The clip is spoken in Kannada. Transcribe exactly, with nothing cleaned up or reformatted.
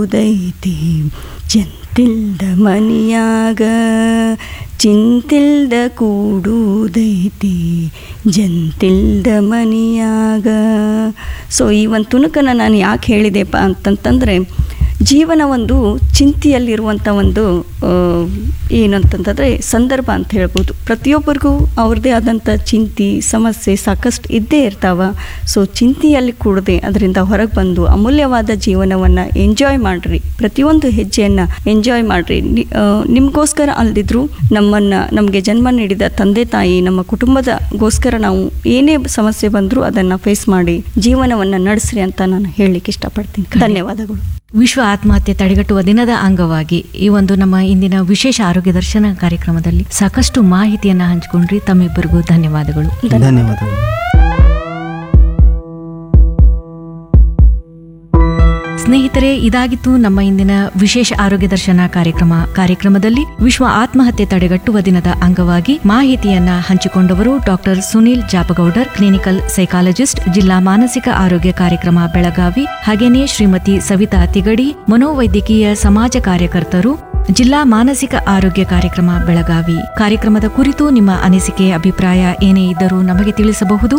ಉದೈತಿ ಜಂತಿಲ್ದ ಮನಿಯಾಗ ಚಿಂತಿಲ್ದ ಕೂಡುದೈತಿ ಜಂತಿಲ್ದ ಮನಿಯಾಗ. ಸೊ ಈ ಒಂದು ತುಣುಕನ್ನು ನಾನು ಯಾಕೆ ಹೇಳಿದೆಪ್ಪ ಅಂತಂತಂದರೆ, ಜೀವನ ಒಂದು ಚಿಂತೆಯಲ್ಲಿರುವಂಥ ಒಂದು ಏನಂತಂತಂದರೆ ಸಂದರ್ಭ ಅಂತ ಹೇಳ್ಬೋದು. ಪ್ರತಿಯೊಬ್ಬರಿಗೂ ಅವ್ರದ್ದೇ ಆದಂಥ ಚಿಂತೆ ಸಮಸ್ಯೆ ಸಾಕಷ್ಟು ಇದ್ದೇ ಇರ್ತಾವೆ. ಸೊ ಚಿಂತೆಯಲ್ಲಿ ಕೂಡದೆ ಅದರಿಂದ ಹೊರಗೆ ಬಂದು ಅಮೂಲ್ಯವಾದ ಜೀವನವನ್ನು ಎಂಜಾಯ್ ಮಾಡಿರಿ, ಪ್ರತಿಯೊಂದು ಹೆಜ್ಜೆಯನ್ನು ಎಂಜಾಯ್ ಮಾಡಿರಿ. ನಿಮಗೋಸ್ಕರ ಅಲ್ದಿದ್ರು ನಮ್ಮನ್ನು ನಮಗೆ ಜನ್ಮ ನೀಡಿದ ತಂದೆ ತಾಯಿ ನಮ್ಮ ಕುಟುಂಬದಗೋಸ್ಕರ ನಾವು ಏನೇ ಸಮಸ್ಯೆ ಬಂದರೂ ಅದನ್ನು ಫೇಸ್ ಮಾಡಿ ಜೀವನವನ್ನು ನಡೆಸ್ರಿ ಅಂತ ನಾನು ಹೇಳಲಿಕ್ಕೆ ಇಷ್ಟಪಡ್ತೀನಿ. ಧನ್ಯವಾದಗಳು. ವಿಶ್ವ ಆತ್ಮಹತ್ಯೆ ತಡೆಗಟ್ಟುವ ದಿನದ ಅಂಗವಾಗಿ ಈ ಒಂದು ನಮ್ಮ ಇಂದಿನ ವಿಶೇಷ ಆರೋಗ್ಯ ದರ್ಶನ ಕಾರ್ಯಕ್ರಮದಲ್ಲಿ ಸಾಕಷ್ಟು ಮಾಹಿತಿಯನ್ನು ಹಂಚಿಕೊಂಡ್ರಿ. ತಮ್ಮಿಬ್ಬರಿಗೂ ಧನ್ಯವಾದಗಳು. ಧನ್ಯವಾದಗಳು. ಸ್ನೇಹಿತರೆ, ಇದಾಗಿತ್ತು ನಮ್ಮ ಇಂದಿನ ವಿಶೇಷ ಆರೋಗ್ಯ ದರ್ಶನ ಕಾರ್ಯಕ್ರಮ. ಕಾರ್ಯಕ್ರಮದಲ್ಲಿ ವಿಶ್ವ ಆತ್ಮಹತ್ಯೆ ತಡೆಗಟ್ಟುವ ದಿನದ ಅಂಗವಾಗಿ ಮಾಹಿತಿಯನ್ನ ಹಂಚಿಕೊಂಡವರು ಡಾಕ್ಟರ್ ಸುನೀಲ್ ಜಾಪಗೌಡರ್, ಕ್ಲಿನಿಕಲ್ ಸೈಕಾಲಜಿಸ್ಟ್, ಜಿಲ್ಲಾ ಮಾನಸಿಕ ಆರೋಗ್ಯ ಕಾರ್ಯಕ್ರಮ ಬೆಳಗಾವಿ, ಹಾಗೇನೇ ಶ್ರೀಮತಿ ಸವಿತಾ ತಿಗಡಿ, ಮನೋವೈದ್ಯಕೀಯ ಸಮಾಜ ಕಾರ್ಯಕರ್ತರು, ಜಿಲ್ಲಾ ಮಾನಸಿಕ ಆರೋಗ್ಯ ಕಾರ್ಯಕ್ರಮ ಬೆಳಗಾವಿ. ಕಾರ್ಯಕ್ರಮದ ಕುರಿತು ನಿಮ್ಮ ಅನಿಸಿಕೆ ಅಭಿಪ್ರಾಯ ಏನೇ ಇದ್ದರೂ ನಮಗೆ ತಿಳಿಸಬಹುದು.